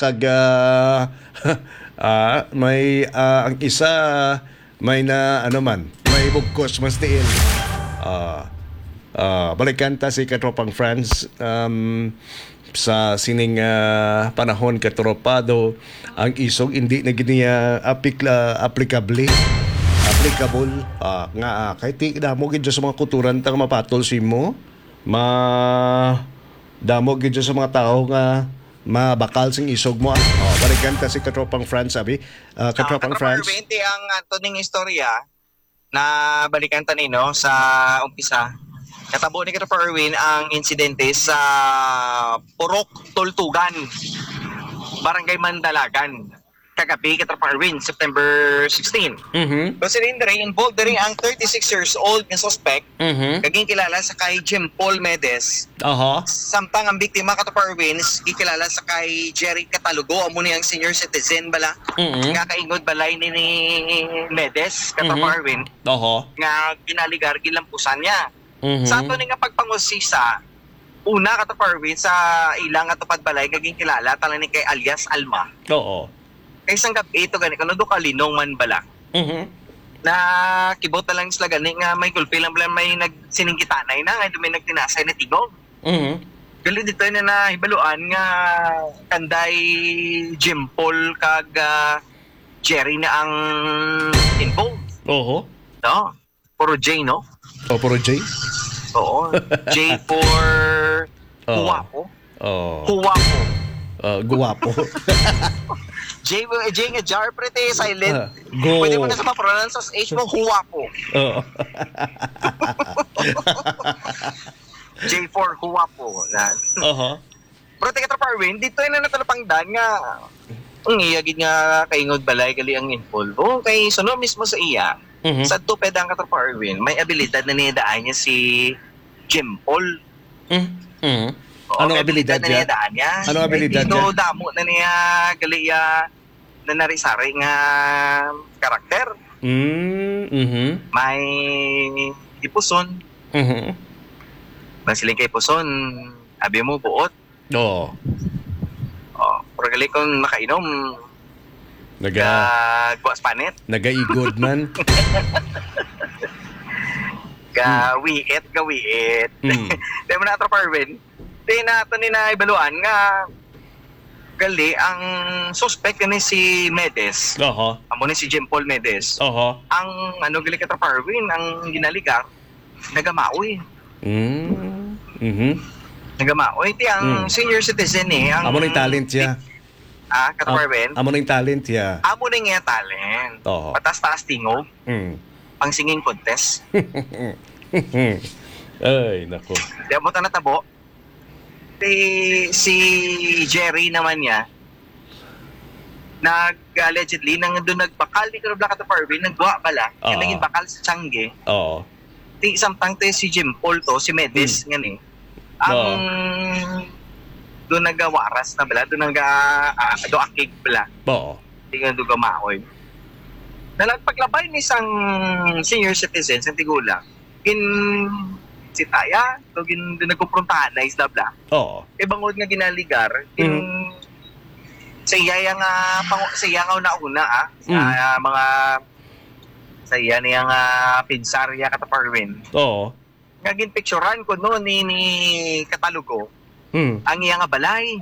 kag may ang isa may na ano man, may bugkos mas tiil. Balikan ta si katropang France sa sining panahon katropado ang isog hindi na giniya applicable kay ti damo gid sa mga kuturan tang mapatol simo damo gid sa mga tao nga mabakal sing isog mo. Balikan ta si katropang France sabi katropang France. Ang tuning istorya na balikan ta nino sa umpisa. Katabo ni Katropang Erwin ang insidente sa Purok, Tultugan, Barangay Mandalagan. Kagabi, Katropang Erwin, September 16. Kasi rin involved rin ang 36 years old na suspect, kaging kilala sa kay Jim Paul Medes. Samtang ang biktima, Katropang Erwin, kilala sa kay Jerry Catalugo, amo niyang senior citizen bala, nga kaingod balay ni Medes, Katropang Erwin, nga ginaligar gilampusan niya. Sa ato nga pagpangusisa, una Katropang Erwin sa ilang atupad balay kaging kilala talang ni kay alias Alma. Kay isang gabi ito gani kuno do kalinong man bala. Na kibot na lang sila gani nga may gulpi lang bala may nagsiningkitanay na nga may nagtinasay na tigog. Gali dito na hibaluan nga kanday Jim Paul kag Jerry na ang involved. No? Puro J, no? Puro J? Oo. J for Huwapo. Huwapo. Guwapo. J nga jar pretty silent. Pwede mo na sa ma-pronounce as H mo Huwapo. J for Huwapo. Pero teka Katropang Erwin, dito na natalapang dan nga ang iyagid nga kaingod balay gali ang involve. Kay suno mismo sa iya. Sa tuped ang Katropang Erwin, may abilidad na niyadaan niya si Jim Paul. Anong abilidad niya? Anong abilidad niya? Damo na niya galiya na narisari nga karakter. May ipuson. Masiling kay puson, abi mo buot. Pero gali kong makainom, Gagwas panit. Nagaigod man. Gawiit. Di mo na Katropang Erwin. Di nato ni na ibaluan nga gali ang suspect ni si Medes. Amo ni si Jim Paul Medes. Ang gali Katropang Erwin, ang ginaligar, nagamaoy. Nagamaoy. Di ang senior citizen Amo ni talent siya. Katropang Erwin. Amo ning talent ya. Amo ning nga talent. Patas-taas tingog. Pang singing contest. Ay, nako. Di mo ta natabo. Si Jerry naman niya allegedly nang doon nagbakal di ko Katropang Erwin, nagwa bala. Kaya naging bakal sa Tiangge. Di samtang si Jim Paul to, si Medes nga ni. Ang doon nagawaras na bala, doon akig bala. Di nga doon gamaoy. Nalagpaglabay ni isang senior citizen sa Tigula, si Taya, doon nagkumprontahan na isla bala. Bangod nga ginaligar, sa iya nga una mga sa iya niya nga pinsarya Katropang Erwin. Nga ginpicturean ko noon ni Catalugo. Ang iya nga balay.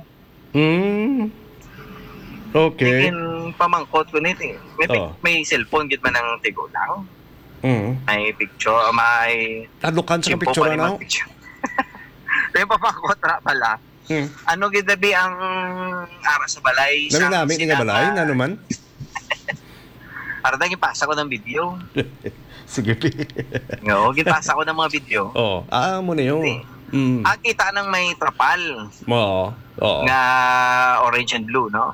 Okay. Tingin pamangkot ko nito. May cellphone gid man ang Tigulang. May picture, may talukan sa picture na. May pamangkot ra pala. Ano gid dabi ang aras sa balay sa namin nga balay na naman. Para daging pasa ko ng video. Sige. Gipasa ko ng mga video. Mo na yun. Kita nang may trapal. Nga orange and blue, no?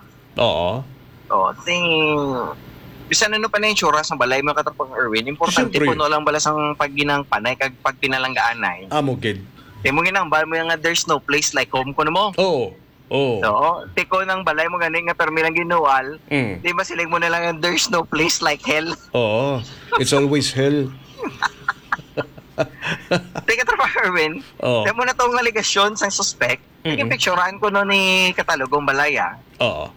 Bisan ano pa na yung tsura sa balay mo Katropang Erwin. Importante po no lang bala sang pagginang panay kag pagpinalanggaan ay. Mugid. Mo ginang bal mo nga there's no place like home kuno mo. So, tiko ng balay mo gani nga permi lang ginuwal. Di ba siling mo na lang there's no place like hell. It's always hell. Teka Katropang Erwin. Demo na tong aligasyon sang suspect. Naging picturean ko no ni Catalugong balaya.